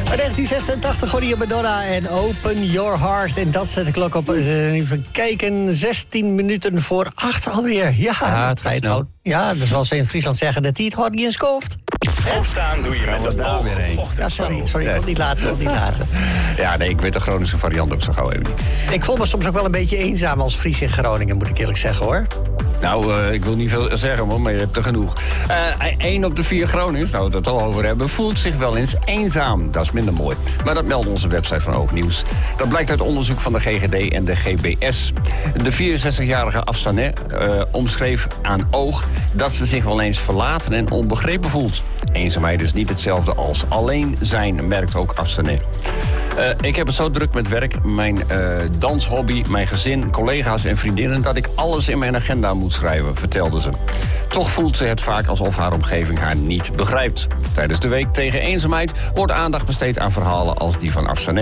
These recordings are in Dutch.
In 1986 hoorde je Madonna en Open Your Heart. En dat zet de klok op, even kijken, 16 minuten voor 8 alweer. Ja, dat ga je het houden. Ja, dus zoals ze in Friesland zeggen, de tijd hoort niet eens kooft. Opstaan doe je met de oog. Ja, sorry, ik wil het niet laten. Ja, nee, ik weet de Groningse variant ook zo gauw even niet. Ik voel me soms ook wel een beetje eenzaam als Fries in Groningen, moet ik eerlijk zeggen, hoor. Nou, ik wil niet veel zeggen, hoor, maar je hebt er genoeg. 1 op de 4 Groningers, nou we het al over hebben, voelt zich wel eens eenzaam. Dat is minder mooi. Maar dat meldt onze website van Oognieuws. Dat blijkt uit onderzoek van de GGD en de GBS. De 64-jarige Afsané omschreef aan Oog dat ze zich wel eens verlaten en onbegrepen voelt. Eenzaamheid is niet hetzelfde als alleen zijn, merkt ook Afsané. Ik heb het zo druk met werk, mijn danshobby, mijn gezin, collega's en vriendinnen, dat ik alles in mijn agenda moet schrijven, vertelde ze. Toch voelt ze het vaak alsof haar omgeving haar niet begrijpt. Tijdens de week tegen eenzaamheid wordt aandacht besteed aan verhalen als die van Afsané.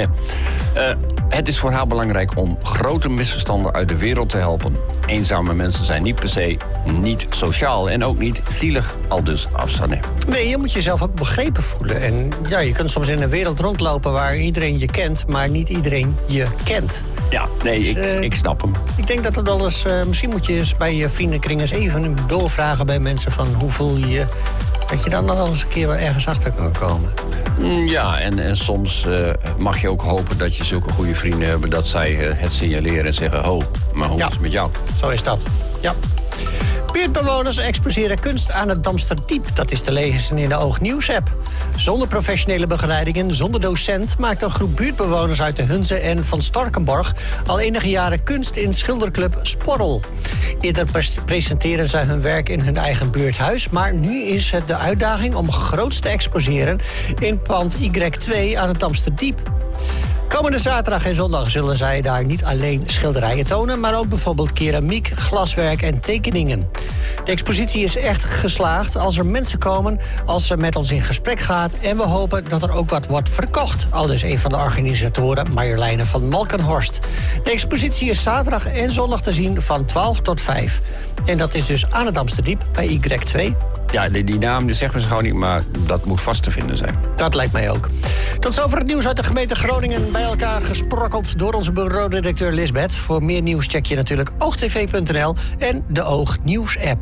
Het is voor haar belangrijk om grote misverstanden uit de wereld te helpen. Eenzame mensen zijn niet per se niet sociaal en ook niet zielig, aldus Afsané. Nee, je moet jezelf ook begrepen voelen. En ja, je kunt soms in een wereld rondlopen waar iedereen je kent, maar niet iedereen je kent. Ja, nee, Dus, ik snap hem. Ik denk dat het wel eens, misschien moet je eens bij je vriendenkring eens even doorvragen bij mensen van hoe voel je je. Dat je dan nog wel eens een keer ergens achter kan komen. Ja, en soms mag je ook hopen dat je zulke goede vrienden hebt dat zij het signaleren en zeggen, ho, maar hoe is het met jou? Zo is dat, ja. Buurtbewoners exposeren kunst aan het Damsterdiep. Dat is te lezen in de Oognieuws-app. Zonder professionele begeleiding en zonder docent maakt een groep buurtbewoners uit de Hunze en van Starkenborg al enige jaren kunst in schilderclub Sporrel. Eerder presenteren zij hun werk in hun eigen buurthuis, maar nu is het de uitdaging om groots te exposeren in pand Y2 aan het Damsterdiep. Komende zaterdag en zondag zullen zij daar niet alleen schilderijen tonen, maar ook bijvoorbeeld keramiek, glaswerk en tekeningen. De expositie is echt geslaagd als er mensen komen, als ze met ons in gesprek gaat en we hopen dat er ook wat wordt verkocht. Aldus een van de organisatoren, Marjoleine van Malkenhorst. De expositie is zaterdag en zondag te zien van 12 tot 5. En dat is dus aan het Amsterdiep bij Y2. Ja, die naam zegt me zo gewoon niet, maar dat moet vast te vinden zijn. Dat lijkt mij ook. Tot zover het nieuws uit de gemeente Groningen, bij elkaar gesprokkeld door onze bureauredacteur Lisbeth. Voor meer nieuws check je natuurlijk oogtv.nl en de Oognieuws-app.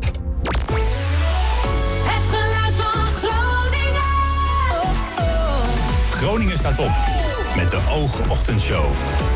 Het geluid van Groningen. Groningen staat op met de Oogochtendshow.